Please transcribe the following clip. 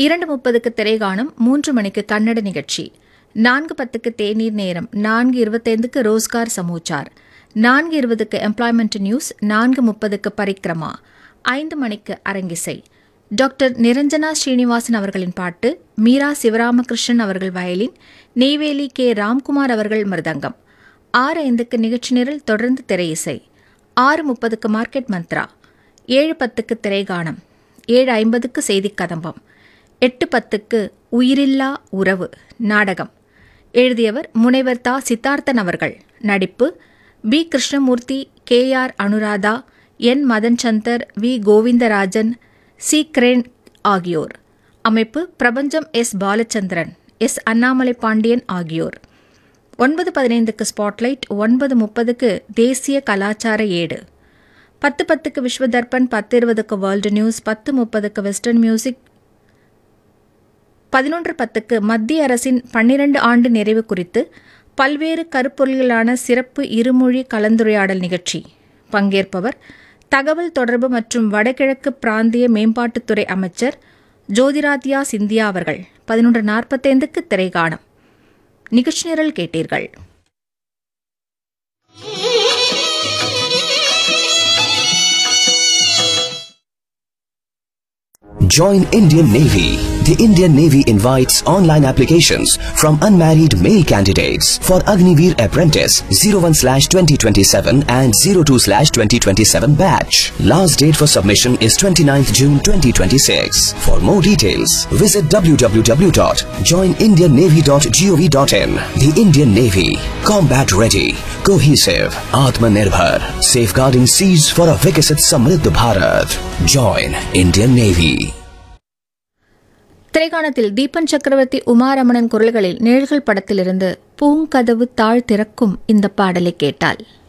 2:30க்கு திரைகாணும், 3 மணிக்கு கன்னட நிகழ்ச்சி, 4:10க்கு தேநீர் நேரம், 4:25க்கு ரோஸ்கார் சமோச்சார், 4:20க்கு எம்ப்ளாய்மெண்ட் நியூஸ், 4:30க்கு பரிக்ரமா, 5 மணிக்கு அரங்கிசை. டாக்டர் நிரஞ்சனா ஸ்ரீனிவாசன் அவர்களின் பாட்டு, மீரா சிவராமகிருஷ்ணன் அவர்கள் வயலின், நெய்வேலி கே. ராம்குமார் அவர்கள் மிருதங்கம். 6:05க்கு நிகழ்ச்சி நிரல், தொடர்ந்து திரையிசை. 6:30க்கு மார்க்கெட் மந்த்ரா, 7:10க்கு திரைகானம், 7:50க்கு செய்திக் கதம்பம், 8:10க்கு உயிரில்லா உறவு நாடகம். எழுதியவர் முனைவர் தா. சித்தார்த்தன் அவர்கள். நடிப்பு B. Krishnamurthy, K. R. Anuradha, N. Madan Chandar, we. Govindarajan, C. Crane ஆகியோர். அமைப்பு பிரபஞ்சம் எஸ். பாலச்சந்திரன், எஸ். அண்ணாமலை பாண்டியன் ஆகியோர். 9:15க்கு ஸ்பாட்லைட், 9:30க்கு தேசிய கலாச்சார ஏடு, 10:10க்கு Vishwa Darpan, 10:20க்கு world news, 10:30க்கு western music, 11:10க்கு மத்திய அரசின் 12 ஆண்டு நிறைவு குறித்து பல்வேறு கருப்பொருள்களான சிறப்பு இருமொழி கலந்துரையாடல் நிகழ்ச்சி. பங்கேற்பவர் தகவல் தொடர்பு மற்றும் வடகிழக்கு பிராந்திய மேம்பாட்டுத்துறை அமைச்சர் ஜோதிராத்யா சிந்தியா அவர்கள். 11:45க்கு திரைகாணம். நிகழ்ச்சி நிரல் கேட்டீர்கள். Join Indian Navy. The Indian Navy invites online applications from unmarried male candidates for Agniveer Apprentice 01/2027 and 02/2027 batch. Last date for submission is 29th June 2026. For more details, visit www.joinindiannavy.gov.in. The Indian Navy, combat ready, cohesive, Atmanirbhar, safeguarding seas for a Vikasit Samriddh Bharat. Join Indian Navy. திரைக்காணத்தில் Deepan சக்கரவர்த்தி, உமாரமணன் குரல்களில் நிழல்கள் படத்திலிருந்து பூங்கதவு தாழ் திறக்கும் இந்த பாடலை கேட்டால்